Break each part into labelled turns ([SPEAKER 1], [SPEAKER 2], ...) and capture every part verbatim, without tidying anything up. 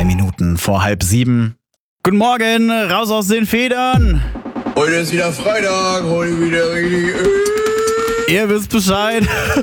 [SPEAKER 1] Minuten vor halb sieben. Guten Morgen, raus aus den Federn.
[SPEAKER 2] Heute ist wieder Freitag, heute wieder richtig Öl.
[SPEAKER 1] Ihr wisst Bescheid.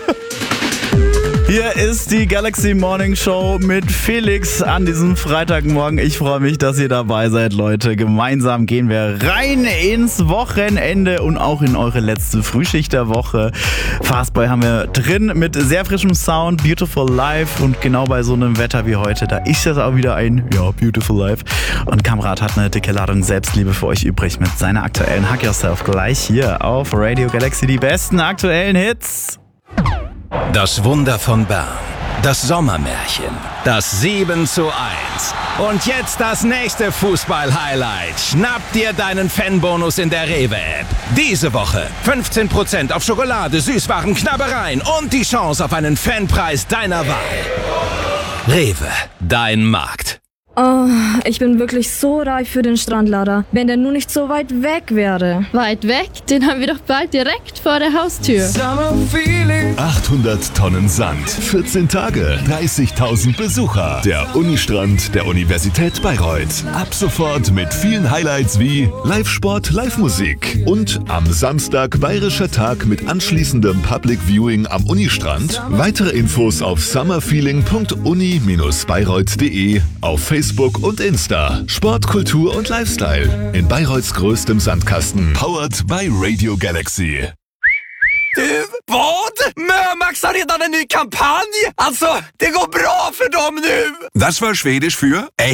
[SPEAKER 1] Hier ist die Galaxy Morning Show mit Felix an diesem Freitagmorgen. Ich freue mich, dass ihr dabei seid, Leute. Gemeinsam gehen wir rein ins Wochenende und auch in eure letzte Frühschicht der Woche. Fastboy haben wir drin mit sehr frischem Sound, Beautiful Life, und genau bei so einem Wetter wie heute, da ist das auch wieder ein, ja, Beautiful Life. Und Kamrat hat eine dicke Ladung Selbstliebe für euch übrig mit seiner aktuellen Hug Yourself gleich hier auf Radio Galaxy. Die besten aktuellen Hits.
[SPEAKER 3] Das Wunder von Bern, das Sommermärchen, das sieben zu eins. Und jetzt das nächste Fußball-Highlight. Schnapp dir deinen Fanbonus in der Rewe-App. Diese Woche fünfzehn Prozent auf Schokolade, Süßwaren, Knabbereien und die Chance auf einen Fanpreis deiner Wahl. Rewe, dein Markt.
[SPEAKER 4] Oh, ich bin wirklich so reif für den Strand, Lara. Wenn der nur nicht so weit weg wäre.
[SPEAKER 5] Weit weg? Den haben wir doch bald direkt vor der Haustür.
[SPEAKER 6] achthundert Tonnen Sand, vierzehn Tage, dreißigtausend Besucher. Der Unistrand der Universität Bayreuth. Ab sofort mit vielen Highlights wie Live-Sport, Live-Musik. Und am Samstag bayerischer Tag mit anschließendem Public Viewing am Unistrand. Weitere Infos auf summerfeeling punkt uni Bindestrich bayreuth punkt de, auf Facebook Facebook und Insta. Sport, Kultur und Lifestyle in Bayreuths größtem Sandkasten. Powered by Radio Galaxy.
[SPEAKER 7] Du, vad? Mömax har redan en ny kampanj! Alltså, det går bra för dem nu!
[SPEAKER 8] Das war Schwedisch für